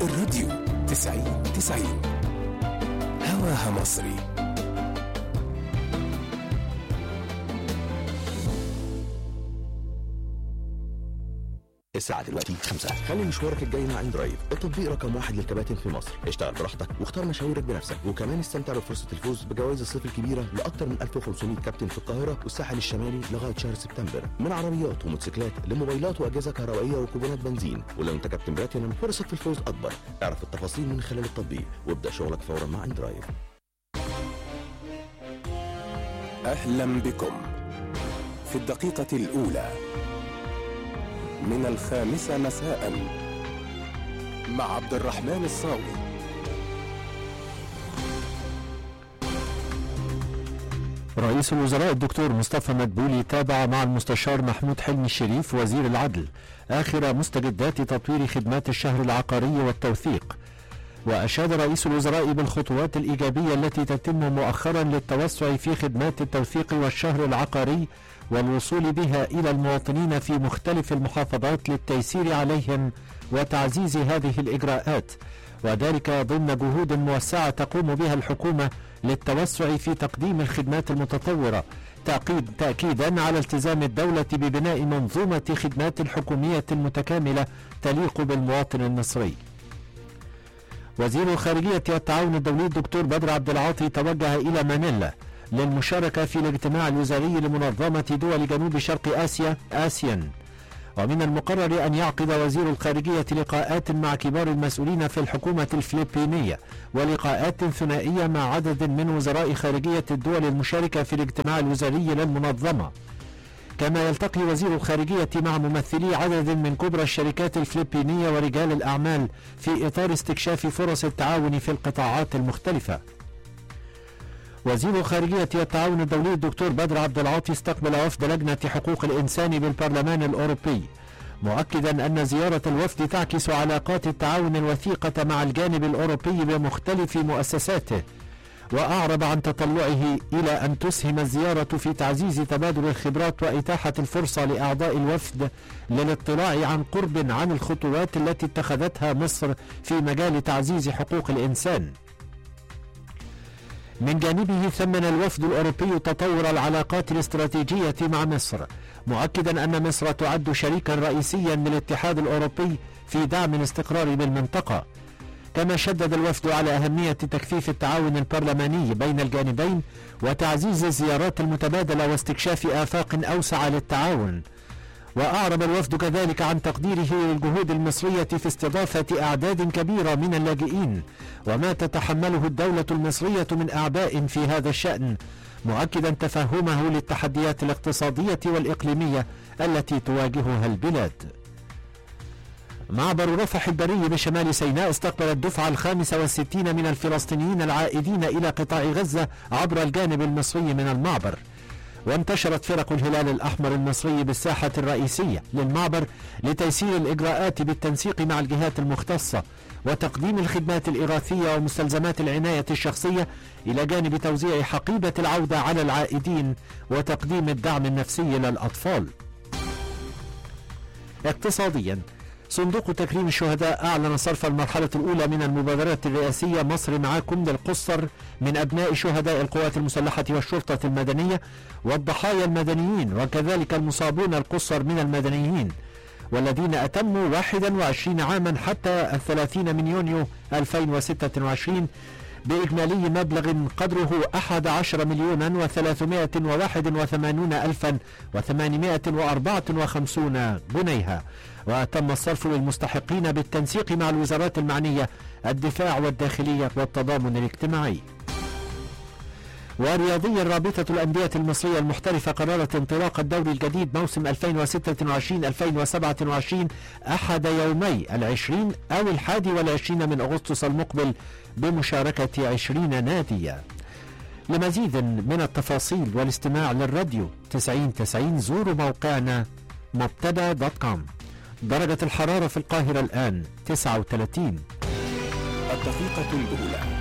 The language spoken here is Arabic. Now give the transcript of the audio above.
الراديو 90 هواها مصري. الساعة دلوقتي 5. خلي مشوارك الجاي مع اندرايف، التطبيق رقم 1 للكباتن في مصر. اشتغل براحتك واختار مشاويرك بنفسك، وكمان استمتع بفرصة الفوز بجوائز الصيف الكبيرة لأكثر من 1500 كابتن في القاهرة والساحل الشمالي لغاية شهر سبتمبر، من عربيات وموتوسيكلات لموبايلات وأجهزة كهربائية وكوبونات بنزين. ولو أنت كابتن بلاتينم فرصك في الفوز أكبر. اعرف التفاصيل من خلال التطبيق وابدأ شغلك فورا مع اندرايف. أهلا بكم في الدقيقة الأولى من 5 مساء مع عبد الرحمن الصاوي. رئيس الوزراء الدكتور مصطفى مدبولي تابع مع المستشار محمود حلمي الشريف وزير العدل آخر مستجدات تطوير خدمات الشهر العقاري والتوثيق. وأشاد رئيس الوزراء بالخطوات الإيجابية التي تتم مؤخرا للتوسع في خدمات التوثيق والشهر العقاري والوصول بها إلى المواطنين في مختلف المحافظات للتيسير عليهم وتعزيز هذه الإجراءات، وذلك ضمن جهود موسعة تقوم بها الحكومة للتوسع في تقديم الخدمات المتطورة، تأكيدا على التزام الدولة ببناء منظومة خدمات حكومية متكاملة تليق بالمواطن المصري. وزير الخارجية والتعاون الدولي الدكتور بدر عبد العاطي توجه إلى مانيلا للمشاركة في الاجتماع الوزاري لمنظمة دول جنوب شرق آسيا آسيان. ومن المقرر أن يعقد وزير الخارجية لقاءات مع كبار المسؤولين في الحكومة الفلبينية ولقاءات ثنائية مع عدد من وزراء خارجية الدول المشاركة في الاجتماع الوزاري للمنظمة. كما يلتقي وزير الخارجية مع ممثلي عدد من كبرى الشركات الفلبينية ورجال الأعمال في إطار استكشاف فرص التعاون في القطاعات المختلفة. وزير الخارجية والتعاون الدولي الدكتور بدر عبد العاطي استقبل وفد لجنة حقوق الإنسان بالبرلمان الأوروبي، مؤكدا أن زيارة الوفد تعكس علاقات التعاون الوثيقة مع الجانب الأوروبي بمختلف مؤسساته. وأعرب عن تطلعه إلى أن تسهم الزيارة في تعزيز تبادل الخبرات وإتاحة الفرصة لأعضاء الوفد للاطلاع عن قرب عن الخطوات التي اتخذتها مصر في مجال تعزيز حقوق الإنسان. من جانبه ثمن الوفد الأوروبي تطور العلاقات الاستراتيجية مع مصر، مؤكدا أن مصر تعد شريكا رئيسيا للاتحاد الأوروبي في دعم الاستقرار بالمنطقة. كما شدد الوفد على أهمية تكثيف التعاون البرلماني بين الجانبين وتعزيز الزيارات المتبادلة واستكشاف آفاق أوسع للتعاون. وأعرب الوفد كذلك عن تقديره للجهود المصرية في استضافة أعداد كبيرة من اللاجئين وما تتحمله الدولة المصرية من أعباء في هذا الشأن، مؤكدا تفهمه للتحديات الاقتصادية والإقليمية التي تواجهها البلاد. معبر رفح البري بشمال سيناء استقبل الدفعة 65 من الفلسطينيين العائدين إلى قطاع غزة عبر الجانب المصري من المعبر. وانتشرت فرق الهلال الأحمر المصري بالساحة الرئيسية للمعبر لتيسير الإجراءات بالتنسيق مع الجهات المختصة وتقديم الخدمات الإغاثية ومستلزمات العناية الشخصية، إلى جانب توزيع حقيبة العودة على العائدين وتقديم الدعم النفسي للأطفال. اقتصاديا، صندوق تكريم الشهداء أعلن صرف المرحلة الأولى من المبادرات الرئاسية مصر معاكم للقُصّر من أبناء شهداء القوات المسلحة والشرطة المدنية والضحايا المدنيين وكذلك المصابون القُصّر من المدنيين والذين أتموا 21 عاما حتى 30 من يونيو 2026 بإجمالي مبلغ قدره 11,381,854 جنيها. وتم الصرف للمستحقين بالتنسيق مع الوزارات المعنية الدفاع والداخلية والتضامن الاجتماعي. ورياضيا، رابطة الأندية المصرية المحترفة قررت انطلاق الدوري الجديد موسم 2026-2027 أحد يومي 20 أو 21 من أغسطس المقبل بمشاركة 20 ناديا. لمزيد من التفاصيل والاستماع للراديو 90 زوروا موقعنا مبتدا.com. درجة الحرارة في القاهرة الآن 39. الدقيقة الأولى